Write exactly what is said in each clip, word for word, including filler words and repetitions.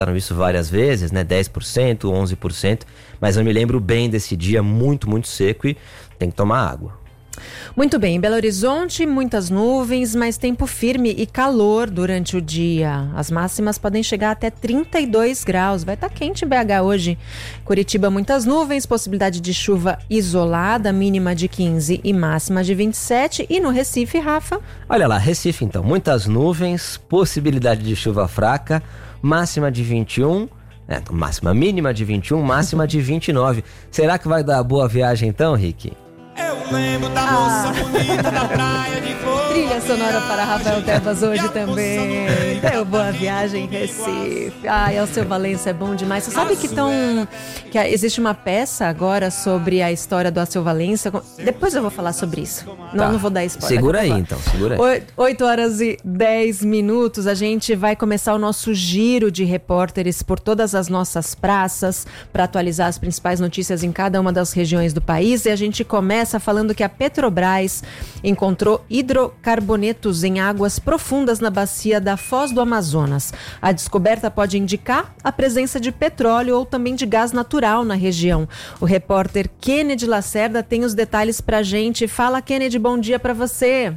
isso várias vezes, né? dez por cento, onze por cento, mas eu me lembro bem desse dia muito, muito seco e tem que tomar água. Muito bem, em Belo Horizonte, muitas nuvens, mas tempo firme e calor durante o dia. As máximas podem chegar até trinta e dois graus. Vai estar quente em B H hoje. Curitiba, muitas nuvens, possibilidade de chuva isolada, mínima de quinze e máxima de vinte e sete. E no Recife, Rafa? Olha lá, Recife então, muitas nuvens, possibilidade de chuva fraca, máxima de vinte e um, é, máxima mínima de vinte e um, máxima de vinte e nove. Será que vai dar boa viagem então, Rick? Eu lembro da moça ah. bonita da praia de flor. Trilha sonora para Rafael Tebas hoje também. Deu boa viagem em Recife. Ai, Alceu Valença é bom demais. Você sabe que, tão, que existe uma peça agora sobre a história do Alceu Valença? Depois eu vou falar sobre isso. Não, tá. não vou dar spoiler. Segura aí então, segura aí. oito horas e dez minutos. A gente vai começar o nosso giro de repórteres por todas as nossas praças para atualizar as principais notícias em cada uma das regiões do país. E a gente começa falando que a Petrobras encontrou hidrocarbonetos em águas profundas na bacia da Foz do Amazonas. A descoberta pode indicar a presença de petróleo ou também de gás natural na região. O repórter Kennedy Lacerda tem os detalhes pra gente. Fala, Kennedy, bom dia pra você.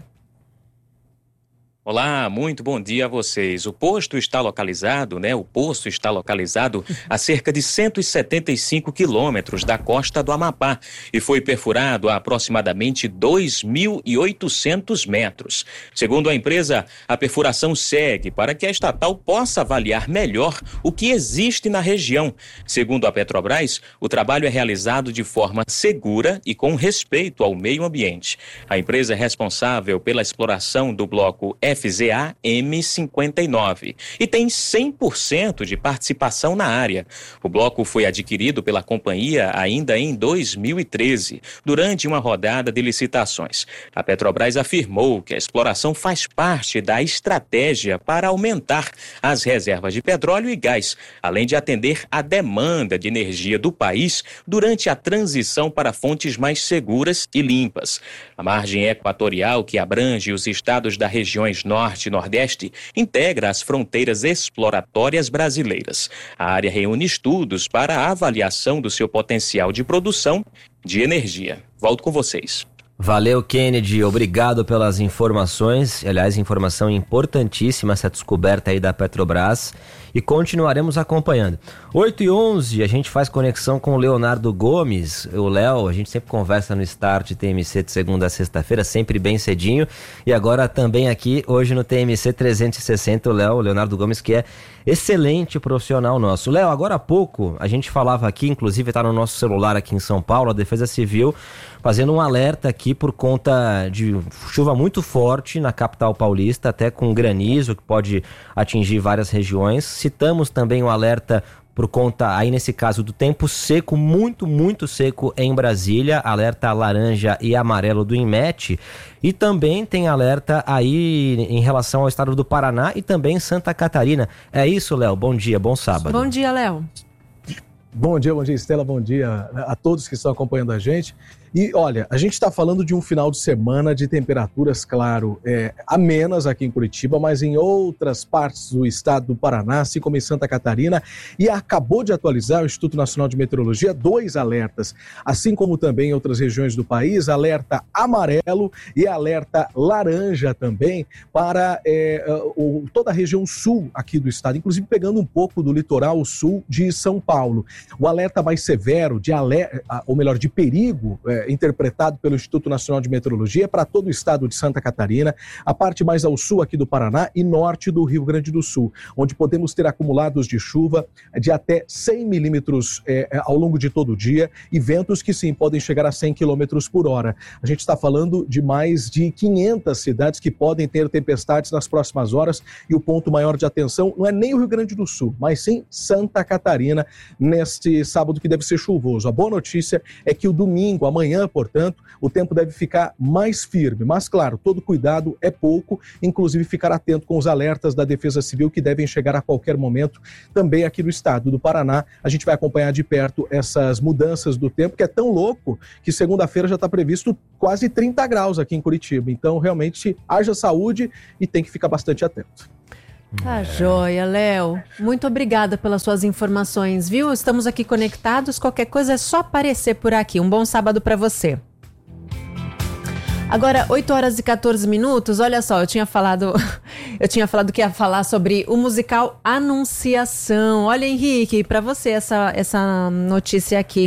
Olá, muito bom dia a vocês. O posto está localizado, né? O poço está localizado a cerca de cento e setenta e cinco quilômetros da costa do Amapá e foi perfurado a aproximadamente dois mil e oitocentos metros. Segundo a empresa, a perfuração segue para que a estatal possa avaliar melhor o que existe na região. Segundo a Petrobras, o trabalho é realizado de forma segura e com respeito ao meio ambiente. A empresa é responsável pela exploração do bloco F Z A M cinquenta e nove e tem cem por cento de participação na área. O bloco foi adquirido pela companhia ainda em dois mil e treze, durante uma rodada de licitações. A Petrobras afirmou que a exploração faz parte da estratégia para aumentar as reservas de petróleo e gás, além de atender à demanda de energia do país durante a transição para fontes mais seguras e limpas. A margem equatorial, que abrange os estados das regiões Norte e Nordeste, integra as fronteiras exploratórias brasileiras. A área reúne estudos para a avaliação do seu potencial de produção de energia. Volto com vocês. Valeu, Kennedy, obrigado pelas informações. Aliás, informação importantíssima essa descoberta aí da Petrobras e continuaremos acompanhando. oito e onze, a gente faz conexão com o Leonardo Gomes. O Léo, a gente sempre conversa no Start T M C de segunda a sexta-feira, sempre bem cedinho. E agora também aqui, hoje no T M C trezentos e sessenta, o Léo, o Leonardo Gomes, que é excelente profissional nosso. Léo, agora há pouco a gente falava aqui, inclusive está no nosso celular aqui em São Paulo, a Defesa Civil fazendo um alerta aqui por conta de chuva muito forte na capital paulista, até com granizo que pode atingir várias regiões. Citamos também o alerta por conta, aí nesse caso, do tempo seco, muito, muito seco em Brasília, alerta laranja e amarelo do INMET, e também tem alerta aí em relação ao estado do Paraná e também Santa Catarina. É isso, Léo? Bom dia, bom sábado. Bom dia, Léo. Bom dia, bom dia, Estela, bom dia a todos que estão acompanhando a gente. E olha, a gente está falando de um final de semana de temperaturas, claro, é, amenas aqui em Curitiba, mas em outras partes do estado do Paraná, assim como em Santa Catarina, e acabou de atualizar o Instituto Nacional de Meteorologia dois alertas, assim como também em outras regiões do país, alerta amarelo e alerta laranja também para é, o, toda a região sul aqui do estado, inclusive pegando um pouco do litoral sul de São Paulo. O alerta mais severo, de alerta, ou melhor, de perigo, é, interpretado pelo Instituto Nacional de Meteorologia para todo o estado de Santa Catarina, a parte mais ao sul aqui do Paraná e norte do Rio Grande do Sul, onde podemos ter acumulados de chuva de até cem milímetros é, ao longo de todo o dia e ventos que sim podem chegar a cem quilômetros por hora. A gente está falando de mais de quinhentas cidades que podem ter tempestades nas próximas horas e o ponto maior de atenção não é nem o Rio Grande do Sul, mas sim Santa Catarina neste sábado que deve ser chuvoso. A boa notícia é que o domingo, amanhã, portanto, o tempo deve ficar mais firme, mas claro, todo cuidado é pouco, inclusive ficar atento com os alertas da Defesa Civil que devem chegar a qualquer momento também aqui no estado do Paraná. A gente vai acompanhar de perto essas mudanças do tempo, que é tão louco que segunda-feira já está previsto quase trinta graus aqui em Curitiba, então realmente haja saúde e tem que ficar bastante atento. Tá joia, Léo. Muito obrigada pelas suas informações, viu? Estamos aqui conectados, qualquer coisa é só aparecer por aqui. Um bom sábado para você. Agora, oito horas e quatorze minutos, olha só, eu tinha falado eu tinha falado que ia falar sobre o musical Anunciação. Olha, Henrique, para você essa, essa notícia aqui.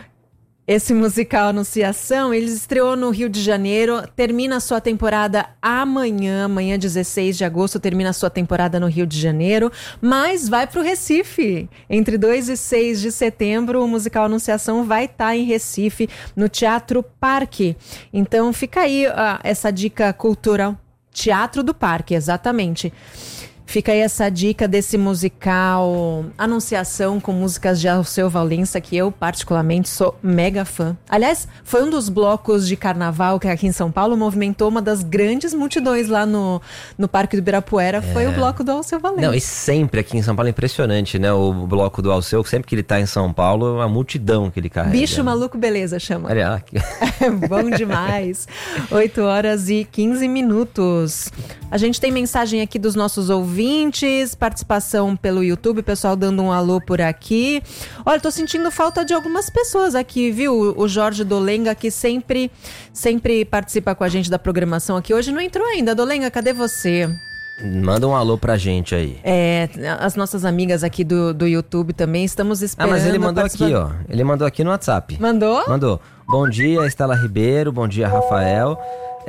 Esse musical Anunciação, ele estreou no Rio de Janeiro, termina a sua temporada amanhã, amanhã dezesseis de agosto, termina a sua temporada no Rio de Janeiro, mas vai para o Recife. Entre dois e seis de setembro, o musical Anunciação vai estar em Recife, no Teatro Parque. Então fica aí uh, essa dica cultural. Teatro do Parque, exatamente. Fica aí essa dica desse musical Anunciação, com músicas de Alceu Valença, que eu particularmente sou mega fã. Aliás, foi um dos blocos de carnaval que aqui em São Paulo movimentou uma das grandes multidões lá no, no Parque do Ibirapuera, é. Foi o bloco do Alceu Valença. Não, e sempre aqui em São Paulo é impressionante, né? O bloco do Alceu, sempre que ele tá em São Paulo, a multidão que ele carrega. Bicho Maluco Beleza, chama. Olha lá. É bom demais. oito horas e quinze minutos. A gente tem mensagem aqui dos nossos ouvintes. Ouvintes, participação pelo YouTube, pessoal dando um alô por aqui. Olha, tô sentindo falta de algumas pessoas aqui, viu? O Jorge Dolenga, que sempre, sempre participa com a gente da programação aqui. Hoje não entrou ainda. Dolenga, cadê você? Manda um alô pra gente aí. É, as nossas amigas aqui do, do YouTube também, estamos esperando. Ah, mas ele mandou aqui, ó. Ele mandou aqui no WhatsApp. Mandou? Mandou. Bom dia, Estela Ribeiro. Bom dia, Rafael.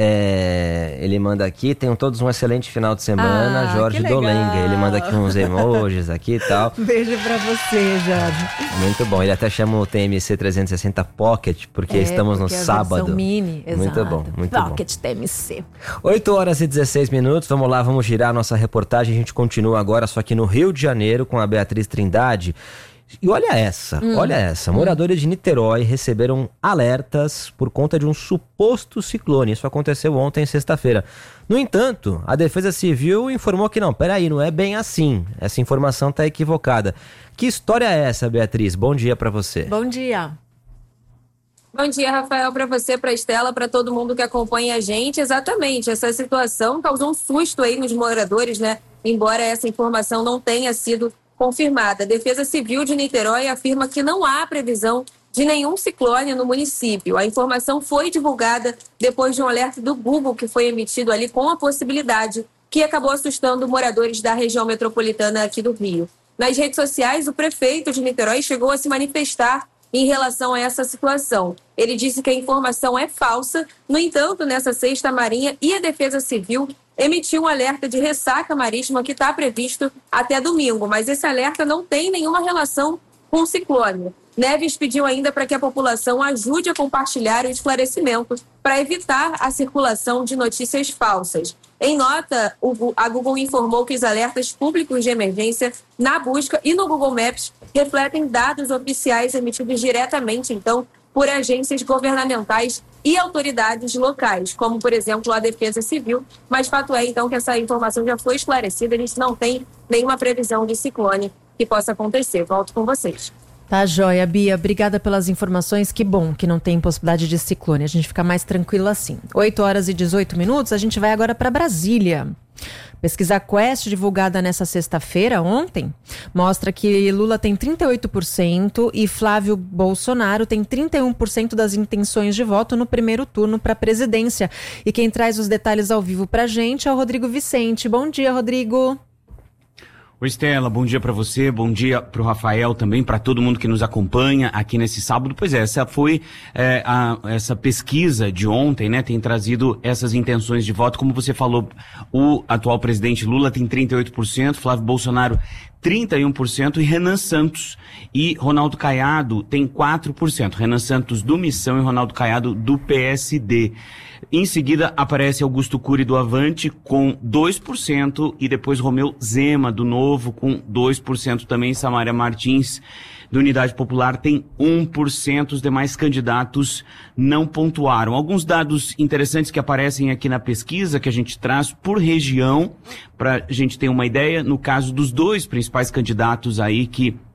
É, ele manda aqui, tenham todos um excelente final de semana, ah, Jorge Dolenga. Ele manda aqui uns emojis aqui e tal. Beijo pra você, Jorge. Muito bom, ele até chama o T M C trezentos e sessenta Pocket, porque é, estamos porque no é sábado. Mini, exato. Muito bom, muito Pocket bom. Pocket T M C. oito horas e dezesseis minutos, vamos lá, vamos girar a nossa reportagem. A gente continua agora só aqui no Rio de Janeiro com a Beatriz Trindade. E olha essa, hum. olha essa. Moradores hum. de Niterói receberam alertas por conta de um suposto ciclone. Isso aconteceu ontem, sexta-feira. No entanto, a Defesa Civil informou que não, peraí, não é bem assim. Essa informação está equivocada. Que história é essa, Beatriz? Bom dia para você. Bom dia. Bom dia, Rafael, para você, para a Estela, para todo mundo que acompanha a gente. Exatamente, essa situação causou um susto aí nos moradores, né? Embora essa informação não tenha sido confirmada. A Defesa Civil de Niterói afirma que não há previsão de nenhum ciclone no município. A informação foi divulgada depois de um alerta do Google que foi emitido ali com a possibilidade, que acabou assustando moradores da região metropolitana aqui do Rio. Nas redes sociais, o prefeito de Niterói chegou a se manifestar em relação a essa situação. Ele disse que a informação é falsa. No entanto, nessa sexta, a Marinha e a Defesa Civil emitiu um alerta de ressaca marítima que está previsto até domingo, mas esse alerta não tem nenhuma relação com o ciclone. Neves pediu ainda para que a população ajude a compartilhar o esclarecimento para evitar a circulação de notícias falsas. Em nota, a Google informou que os alertas públicos de emergência na busca e no Google Maps refletem dados oficiais emitidos diretamente, então, por agências governamentais e autoridades locais, como, por exemplo, a Defesa Civil. Mas fato é, então, que essa informação já foi esclarecida, a gente não tem nenhuma previsão de ciclone que possa acontecer. Volto com vocês. Tá joia, Bia. Obrigada pelas informações. Que bom que não tem possibilidade de ciclone. A gente fica mais tranquilo assim. oito horas e dezoito minutos, a gente vai agora para Brasília. Pesquisa Quest, divulgada nessa sexta-feira, ontem, mostra que Lula tem trinta e oito por cento e Flávio Bolsonaro tem trinta e um por cento das intenções de voto no primeiro turno para a presidência. E quem traz os detalhes ao vivo para a gente é o Rodrigo Vicente. Bom dia, Rodrigo. Oi, Estela, bom dia para você, bom dia para o Rafael também, para todo mundo que nos acompanha aqui nesse sábado. Pois é, essa foi é, a, essa pesquisa de ontem, né, tem trazido essas intenções de voto. Como você falou, o atual presidente Lula tem trinta e oito por cento, Flávio Bolsonaro trinta e um por cento e Renan Santos e Ronaldo Caiado tem quatro por cento. Renan Santos do Missão e Ronaldo Caiado do P S D. Em seguida aparece Augusto Cury do Avante com dois por cento e depois Romeu Zema do Novo com dois por cento também. Samária Martins do Unidade Popular tem um por cento. Os demais candidatos não pontuaram. Alguns dados interessantes que aparecem aqui na pesquisa que a gente traz por região para a gente ter uma ideia. No caso dos dois principais candidatos aí que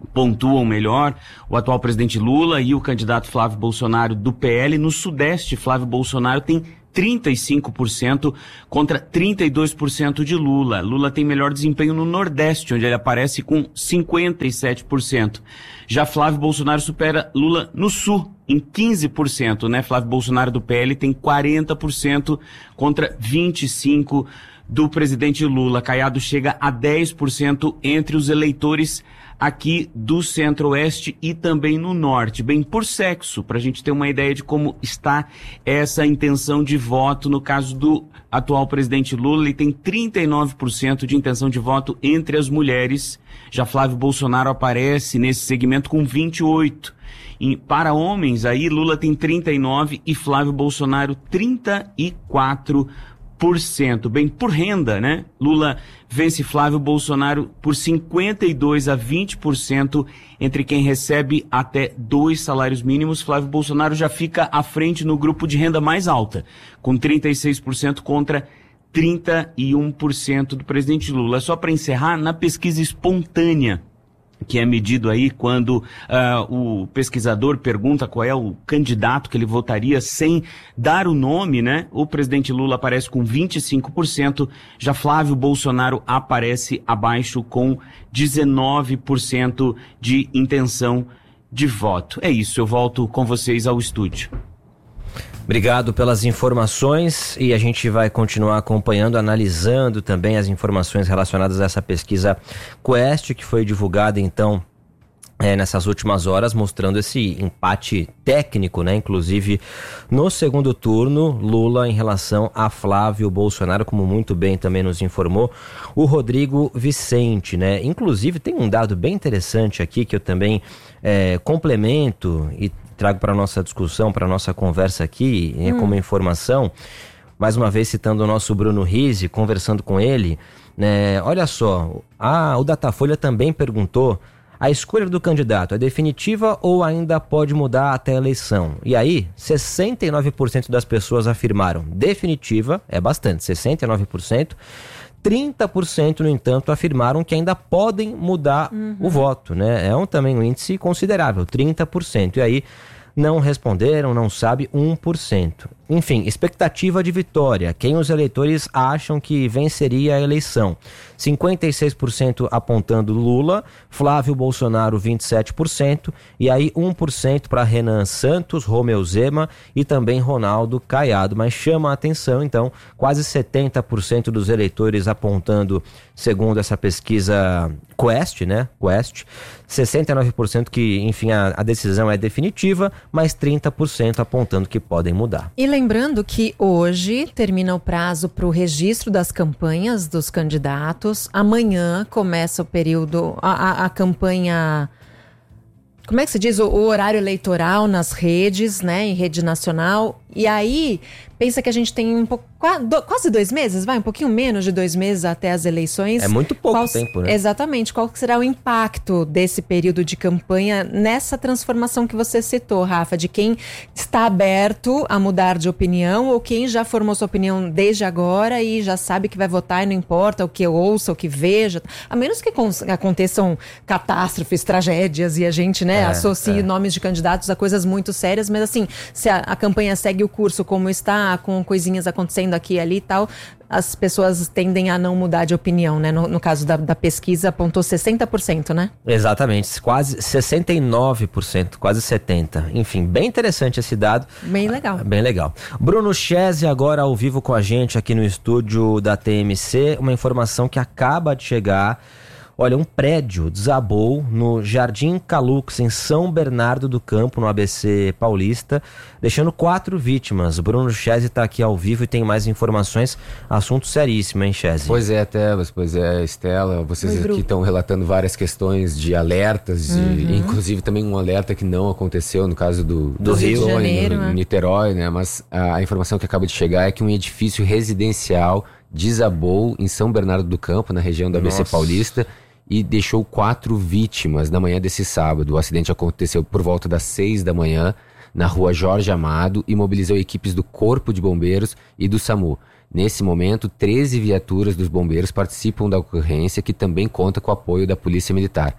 pontuam melhor, o atual presidente Lula e o candidato Flávio Bolsonaro do P L. No Sudeste, Flávio Bolsonaro tem trinta e cinco por cento contra trinta e dois por cento de Lula. Lula tem melhor desempenho no Nordeste, onde ele aparece com cinquenta e sete por cento. Já Flávio Bolsonaro supera Lula no Sul, em quinze por cento, né? Flávio Bolsonaro do P L tem quarenta por cento contra vinte e cinco por cento do presidente Lula. Caiado chega a dez por cento entre os eleitores aqui do Centro-Oeste e também no Norte. Bem, por sexo, para a gente ter uma ideia de como está essa intenção de voto. No caso do atual presidente Lula, ele tem trinta e nove por cento de intenção de voto entre as mulheres. Já Flávio Bolsonaro aparece nesse segmento com vinte e oito por cento. E para homens, aí Lula tem trinta e nove por cento e Flávio Bolsonaro trinta e quatro por cento. Bem, por renda, né? Lula vence Flávio Bolsonaro por cinquenta e dois a vinte por cento entre quem recebe até dois salários mínimos. Flávio Bolsonaro já fica à frente no grupo de renda mais alta, com trinta e seis por cento contra trinta e um por cento do presidente Lula. Só para encerrar, na pesquisa espontânea, que é medido aí quando uh, o pesquisador pergunta qual é o candidato que ele votaria sem dar o nome, né? O presidente Lula aparece com vinte e cinco por cento, já Flávio Bolsonaro aparece abaixo com dezenove por cento de intenção de voto. É isso, eu volto com vocês ao estúdio. Obrigado pelas informações e a gente vai continuar acompanhando, analisando também as informações relacionadas a essa pesquisa Quest, que foi divulgada então é, nessas últimas horas, mostrando esse empate técnico, né? Inclusive no segundo turno, Lula em relação a Flávio Bolsonaro, como muito bem também nos informou o Rodrigo Vicente, né? Inclusive tem um dado bem interessante aqui que eu também é, complemento e trago para a nossa discussão, para a nossa conversa aqui, né, hum. como informação, mais uma vez citando o nosso Bruno Rizzi, conversando com ele, né, olha só, a, o Datafolha também perguntou, a escolha do candidato é definitiva ou ainda pode mudar até a eleição? E aí, sessenta e nove por cento das pessoas afirmaram definitiva, é bastante, sessenta e nove por cento, trinta por cento, no entanto, afirmaram que ainda podem mudar uhum. o voto, né? É um, também um índice considerável, trinta por cento. E aí, não responderam, não sabe, um por cento. Enfim, expectativa de vitória. Quem os eleitores acham que venceria a eleição? cinquenta e seis por cento apontando Lula, Flávio Bolsonaro vinte e sete por cento e aí um por cento para Renan Santos, Romeu Zema e também Ronaldo Caiado. Mas chama a atenção, então, quase setenta por cento dos eleitores apontando, segundo essa pesquisa Quest, né? Quest, sessenta e nove por cento que, enfim, a, a decisão é definitiva, mas trinta por cento apontando que podem mudar. E lembrando que hoje termina o prazo para o registro das campanhas dos candidatos. Amanhã começa o período, a, a, a campanha, como é que se diz? O, o horário eleitoral nas redes, né? Em rede nacional. E aí, pensa que a gente tem um pouco, quase dois meses, vai, um pouquinho menos de dois meses até as eleições. É muito pouco qual, tempo, né? Exatamente. Qual será o impacto desse período de campanha nessa transformação que você citou, Rafa, de quem está aberto a mudar de opinião ou quem já formou sua opinião desde agora e já sabe que vai votar e não importa o que ouça, o que veja, a menos que aconteçam catástrofes, tragédias e a gente, né, é, associe é. nomes de candidatos a coisas muito sérias, mas assim, se a, a campanha segue o curso como está, com coisinhas acontecendo aqui e ali e tal, as pessoas tendem a não mudar de opinião, né? No, no caso da, da pesquisa, apontou sessenta por cento, né? Exatamente, quase sessenta e nove por cento, quase setenta por cento. Enfim, bem interessante esse dado. Bem legal. Ah, bem legal. Bruno Chese agora ao vivo com a gente aqui no estúdio da T M C, uma informação que acaba de chegar. Olha, um prédio desabou no Jardim Calux, em São Bernardo do Campo, no A B C Paulista, deixando quatro vítimas. Bruno Chese está aqui ao vivo e tem mais informações. Assunto seríssimo, hein, Chese? Pois é, Tebas, pois é, Estela. Vocês Oi, aqui estão relatando várias questões de alertas, uhum. e, inclusive também um alerta que não aconteceu no caso do, do, do Rio de Janeiro, no, no né? Niterói, né? Mas a, a informação que acaba de chegar é que um edifício residencial desabou em São Bernardo do Campo, na região do A B C Paulista, e deixou quatro vítimas na manhã desse sábado. O acidente aconteceu por volta das seis da manhã, na rua Jorge Amado, e mobilizou equipes do Corpo de Bombeiros e do SAMU. Nesse momento, treze viaturas dos bombeiros participam da ocorrência, que também conta com o apoio da Polícia Militar.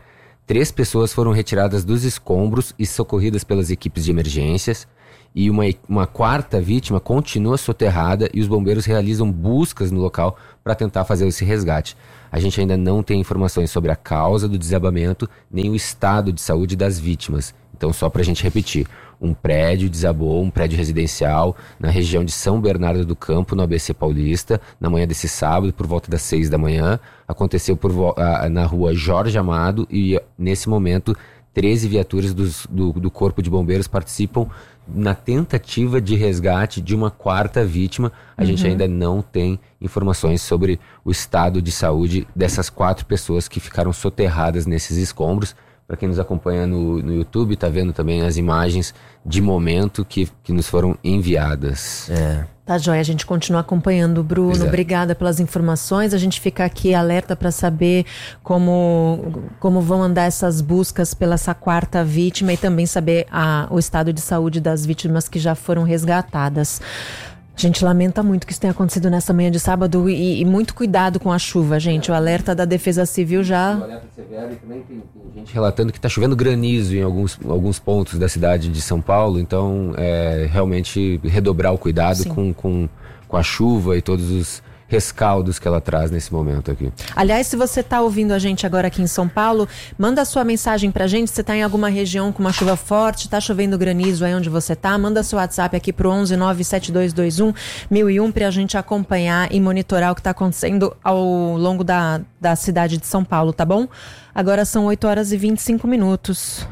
Três pessoas foram retiradas dos escombros e socorridas pelas equipes de emergências. E uma, uma quarta vítima continua soterrada e os bombeiros realizam buscas no local para tentar fazer esse resgate. A gente ainda não tem informações sobre a causa do desabamento nem o estado de saúde das vítimas. Então, só para a gente repetir, um prédio desabou, um prédio residencial na região de São Bernardo do Campo, no A B C Paulista, na manhã desse sábado, por volta das seis da manhã. Aconteceu por, uh, na rua Jorge Amado e, nesse momento, treze viaturas dos, do, do Corpo de Bombeiros participam na tentativa de resgate de uma quarta vítima. A uhum. gente ainda não tem informações sobre o estado de saúde dessas quatro pessoas que ficaram soterradas nesses escombros. Para quem nos acompanha no, no YouTube, está vendo também as imagens de momento que, que nos foram enviadas. É. Tá, joia. A gente continua acompanhando, Bruno. Exato. Obrigada pelas informações. A gente fica aqui alerta para saber como, como vão andar essas buscas pela essa quarta vítima e também saber a, o estado de saúde das vítimas que já foram resgatadas. A gente lamenta muito que isso tenha acontecido nessa manhã de sábado e, e muito cuidado com a chuva, gente. O alerta da Defesa Civil já... O alerta severo e também tem, tem gente relatando que está chovendo granizo em alguns, alguns pontos da cidade de São Paulo. Então, é, realmente redobrar o cuidado com, com, com a chuva e todos os rescaldos que ela traz nesse momento aqui. Aliás, se você está ouvindo a gente agora aqui em São Paulo, manda a sua mensagem pra gente. Se você está em alguma região com uma chuva forte, está chovendo granizo aí onde você está, manda seu WhatsApp aqui pro onze nove sete dois dois um mil e um para a gente acompanhar e monitorar o que está acontecendo ao longo da, da cidade de São Paulo, tá bom? Agora são oito horas e vinte e cinco minutos.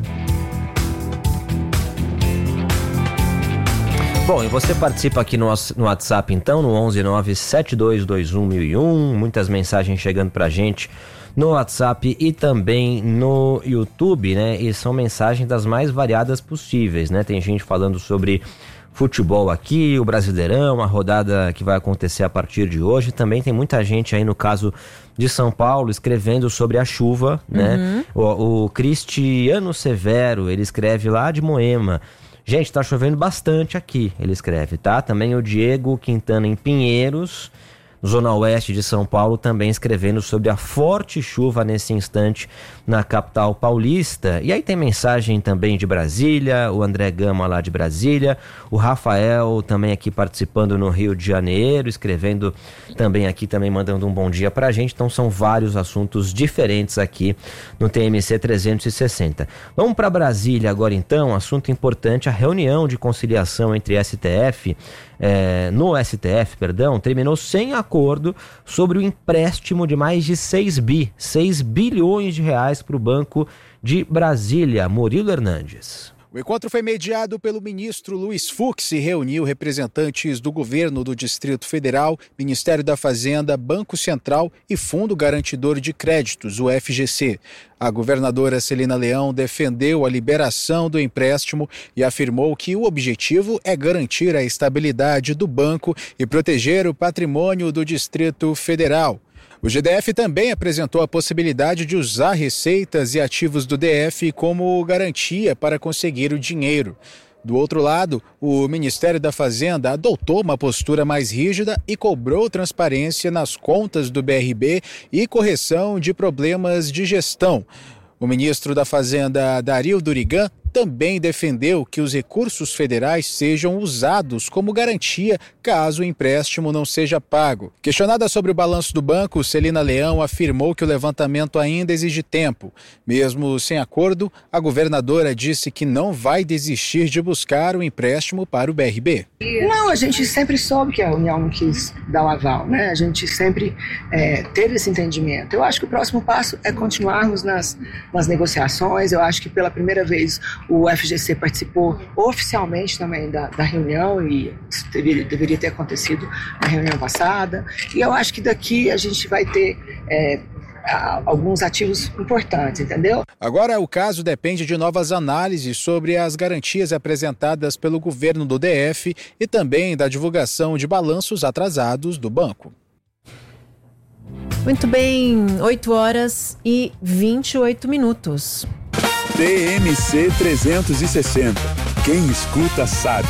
Bom, e você participa aqui no, no WhatsApp então, no onze nove sete dois dois um mil e um, muitas mensagens chegando pra gente no WhatsApp e também no YouTube, né? E são mensagens das mais variadas possíveis, né? Tem gente falando sobre futebol aqui, o Brasileirão, a rodada que vai acontecer a partir de hoje. Também tem muita gente aí no caso de São Paulo escrevendo sobre a chuva, né? Uhum. O, o Cristiano Severo, ele escreve lá de Moema. Gente, tá chovendo bastante aqui, ele escreve, tá? Também o Diego Quintana em Pinheiros, zona oeste de São Paulo, também escrevendo sobre a forte chuva nesse instante na capital paulista. E aí tem mensagem também de Brasília, o André Gama lá de Brasília, o Rafael também aqui participando no Rio de Janeiro, escrevendo também aqui, também mandando um bom dia pra gente. Então são vários assuntos diferentes aqui no T M C trezentos e sessenta. Vamos para Brasília agora então, assunto importante, a reunião de conciliação entre S T F, é, no S T F, perdão, terminou sem acordo sobre o empréstimo de mais de seis bilhões de reais para o Banco de Brasília. Murilo Hernandes. O encontro foi mediado pelo ministro Luiz Fux e reuniu representantes do governo do Distrito Federal, Ministério da Fazenda, Banco Central e Fundo Garantidor de Créditos, o F G C. A governadora Celina Leão defendeu a liberação do empréstimo e afirmou que o objetivo é garantir a estabilidade do banco e proteger o patrimônio do Distrito Federal. O G D F também apresentou a possibilidade de usar receitas e ativos do D F como garantia para conseguir o dinheiro. Do outro lado, o Ministério da Fazenda adotou uma postura mais rígida e cobrou transparência nas contas do B R B e correção de problemas de gestão. O ministro da Fazenda, Dario Durigan, também defendeu que os recursos federais sejam usados como garantia caso o empréstimo não seja pago. Questionada sobre o balanço do banco, Celina Leão afirmou que o levantamento ainda exige tempo. Mesmo sem acordo, a governadora disse que não vai desistir de buscar o empréstimo para o B R B. Não, a gente sempre soube que a União não quis dar o aval, né? A gente sempre é, teve esse entendimento. Eu acho que o próximo passo é continuarmos nas, nas negociações. Eu acho que pela primeira vez o F G C participou oficialmente também da, da reunião e isso deveria, deveria ter acontecido na reunião passada. E eu acho que daqui a gente vai ter é, alguns ativos importantes, entendeu? Agora o caso depende de novas análises sobre as garantias apresentadas pelo governo do D F e também da divulgação de balanços atrasados do banco. Muito bem, oito horas e vinte e oito minutos. T M C trezentos e sessenta. Quem escuta sabe.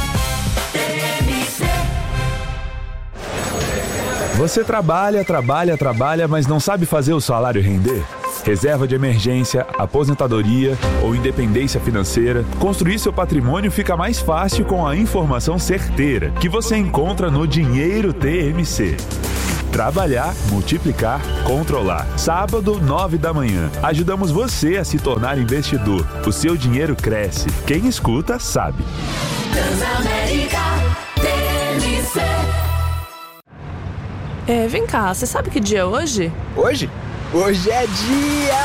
Você trabalha, trabalha, trabalha, mas não sabe fazer o salário render? reserva de emergência, aposentadoria ou independência financeira, construir seu patrimônio fica mais fácil com a informação certeira que você encontra no Dinheiro T M C. Trabalhar, multiplicar, controlar. Sábado, nove da manhã. Ajudamos você a se tornar investidor. O seu dinheiro cresce. Quem escuta, sabe. Transamérica T M C. É, vem cá, você sabe que dia é hoje? Hoje? Hoje é dia